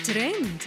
ترند.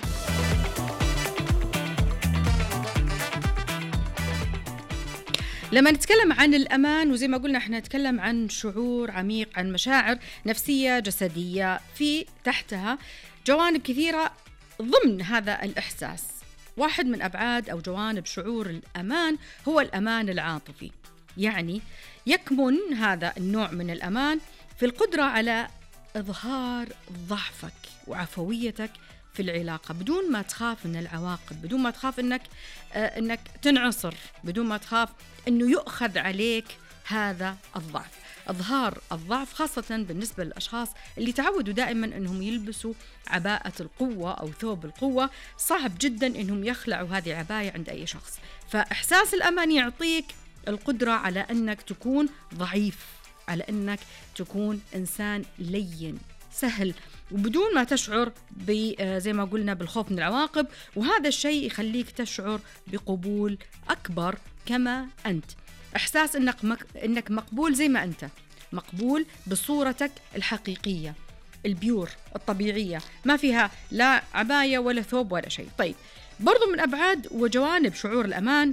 لما نتكلم عن الأمان، وزي ما قلنا احنا نتكلم عن شعور عميق، عن مشاعر نفسية جسدية في تحتها جوانب كثيرة ضمن هذا الإحساس. واحد من أبعاد أو جوانب شعور الأمان هو الأمان العاطفي. يعني يكمن هذا النوع من الأمان في القدرة على إظهار ضعفك وعفويتك في العلاقة بدون ما تخاف من العواقب، بدون ما تخاف إنك تنعصر، بدون ما تخاف إنه يؤخذ عليك هذا الضعف. إظهار الضعف خاصة بالنسبة للأشخاص اللي تعودوا دائما إنهم يلبسوا عباءة القوة أو ثوب القوة، صعب جدا إنهم يخلعوا هذه العباية عند أي شخص. فإحساس الأمان يعطيك القدرة على أنك تكون ضعيف، على أنك تكون إنسان لين سهل، وبدون ما تشعر زي ما قلنا بالخوف من العواقب. وهذا الشيء يخليك تشعر بقبول أكبر كما أنت، إحساس إنك مقبول زي ما أنت، مقبول بصورتك الحقيقية البيور الطبيعية، ما فيها لا عباية ولا ثوب ولا شيء. طيب، برضو من أبعاد وجوانب شعور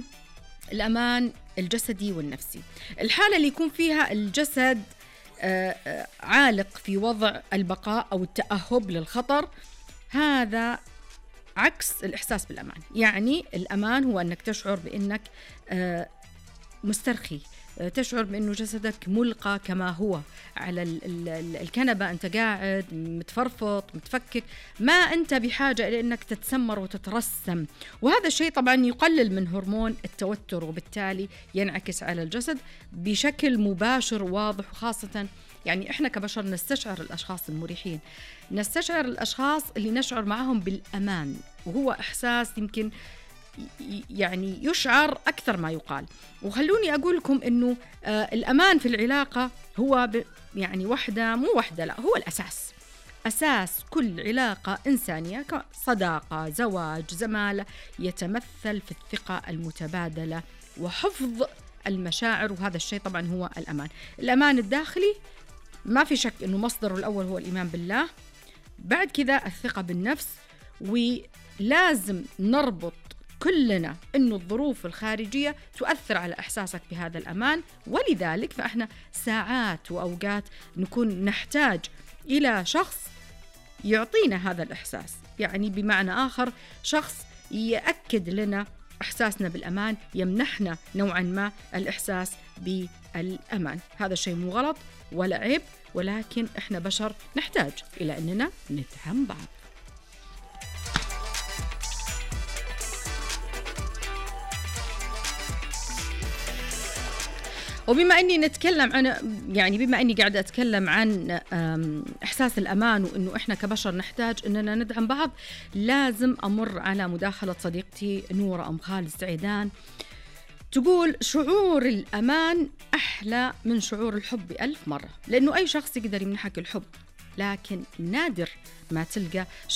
الأمان الجسدي والنفسي. الحالة اللي يكون فيها الجسد عالق في وضع البقاء أو التأهب للخطر، هذا عكس الإحساس بالأمان. يعني الأمان هو أنك تشعر بأنك مسترخي، تشعر بأنه جسدك ملقى كما هو على الكنبة، أنت قاعد متفرفط متفكك، ما أنت بحاجة إلى أنك تتسمر وتترسم. وهذا الشيء طبعا يقلل من هرمون التوتر، وبالتالي ينعكس على الجسد بشكل مباشر واضح. وخاصة يعني إحنا كبشر نستشعر الأشخاص المريحين، نستشعر الأشخاص اللي نشعر معهم بالأمان، وهو إحساس يمكن يعني يشعر أكثر ما يقال. وخلوني أقول لكم إنه الأمان في العلاقة هو يعني مو واحدة، لا، هو الأساس، أساس كل علاقة إنسانية، صداقة، زواج، زمالة، يتمثل في الثقة المتبادلة وحفظ المشاعر. وهذا الشيء طبعا هو الأمان الداخلي، ما في شك إنه مصدره الأول هو الإيمان بالله، بعد كذا الثقة بالنفس. ولازم نربط كلنا إنه الظروف الخارجية تؤثر على إحساسك بهذا الأمان، ولذلك فإحنا ساعات وأوقات نكون نحتاج إلى شخص يعطينا هذا الإحساس، يعني بمعنى آخر شخص يأكد لنا إحساسنا بالأمان، يمنحنا نوعا ما الإحساس بالأمان. هذا الشيء مو غلط ولا عيب، ولكن إحنا بشر نحتاج إلى أننا ندعم بعض. وبما أني نتكلم عن بما أني قاعدة أتكلم عن إحساس الأمان وإنه إحنا كبشر نحتاج إننا ندعم بعض، لازم أمر على مداخلة صديقتي نورة أم خالد سعيدان، تقول شعور الأمان أحلى من شعور الحب ب1000 مرة، لأنه أي شخص يقدر يمنحك الحب، لكن نادر ما تلقى